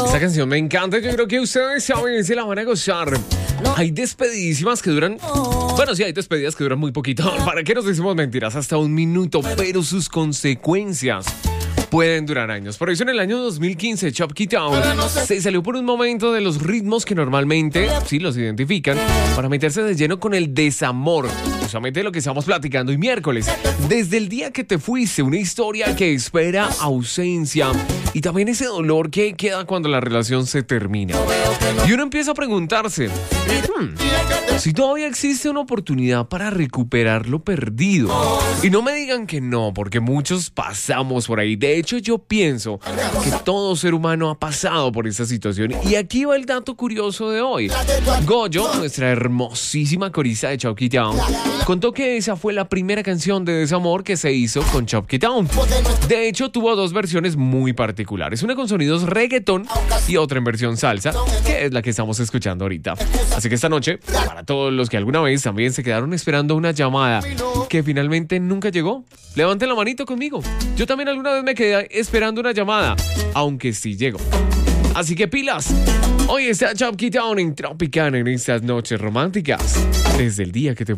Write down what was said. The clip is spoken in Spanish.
Esta canción me encanta, yo creo que ustedes saben, se la van a gozar. Hay despedidísimas que duran... Bueno, sí, hay despedidas que duran muy poquito. ¿Para qué nos decimos mentiras? Hasta 1 minuto, pero sus consecuencias pueden durar años. Por eso en el año 2015, Chopkey Town se salió por un momento de los ritmos que normalmente sí los identifican para meterse de lleno con el desamor. Justamente lo que estamos platicando hoy miércoles. Desde el día que te fuiste, una historia que espera ausencia y también ese dolor que queda cuando la relación se termina. Y uno empieza a preguntarse, si todavía existe una oportunidad para recuperar lo perdido. Y no me digan que no, porque muchos pasamos por ahí. De hecho, yo pienso que todo ser humano ha pasado por esta situación. Y aquí va el dato curioso de hoy. Goyo, nuestra hermosísima corista de Chopkey Town, contó que esa fue la primera canción de desamor que se hizo con Chopkey Town. De hecho, tuvo 2 versiones muy particulares. Una con sonidos reggaetón y otra en versión salsa, que es la que estamos escuchando ahorita. Así que esta noche, para todos los que alguna vez también se quedaron esperando una llamada que finalmente nunca llegó, levanten la manito conmigo. Yo también alguna vez me quedé esperando una llamada, aunque sí llegó. Así que pilas. Hoy está Chopkey Town en Tropicana en estas noches románticas. Desde el día que te